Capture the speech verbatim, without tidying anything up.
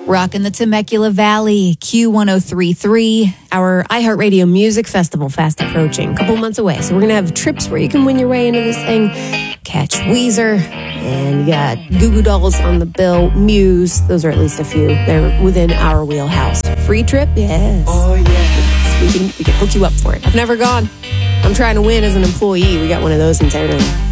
Rockin' the Temecula Valley, Q ten thirty-three. Our iHeartRadio Music Festival fast approaching, a couple months away. So we're going to have trips where you can win your way into this thing. Catch Weezer, and you got Goo Goo Dolls on the bill, Muse. Those are at least a few. They're within our wheelhouse. Free trip? Yes. Oh, yeah. We can, we can hook you up for it. I've never gone. I'm trying to win as an employee. We got one of those in town.